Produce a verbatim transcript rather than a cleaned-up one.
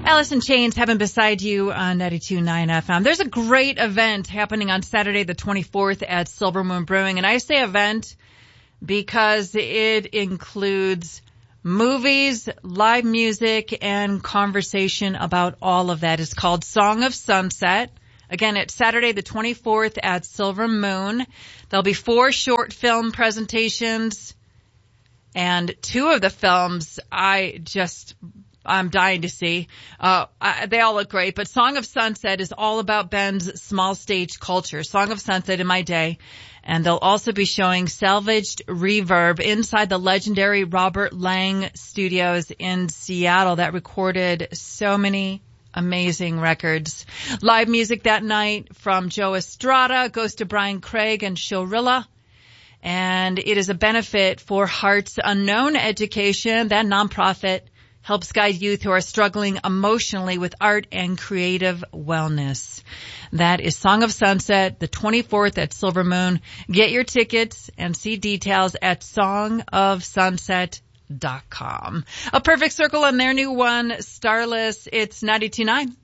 Alice in Chains, Heaven Beside You on ninety-two point nine F M. There's a great event happening on Saturday the twenty-fourth at Silver Moon Brewing. And I say event because it includes movies, live music, and conversation about all of that. It's called Song of Sunset. Again, it's Saturday the twenty-fourth at Silver Moon. There'll be four short film presentations. And two of the films I just... I'm dying to see. Uh, I, they all look great, but Song of Sunset is all about Bend's small stage culture. Song of Sunset in my day. And they'll also be showing Salvaged Reverb inside the legendary Robert Lang Studios in Seattle that recorded so many amazing records. Live music that night from Joe Estrada goes to Brian Craig and Shorilla. And it is a benefit for Hearts Unknown Education, that nonprofit helps guide youth who are struggling emotionally with art and creative wellness. That is Song of Sunset, the twenty-fourth at Silver Moon. Get your tickets and see details at song of sunset dot com. A Perfect Circle on their new one, Starless. It's ninety-two point nine